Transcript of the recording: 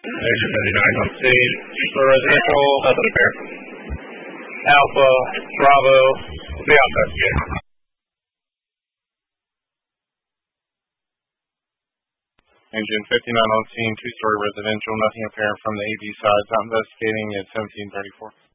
Extra 59 on scene. For residential, nothing to bear. Alpha, Bravo, the investigator. Engine 59 on scene, two-story residential, nothing apparent from the AV side. Not investigating at 1734.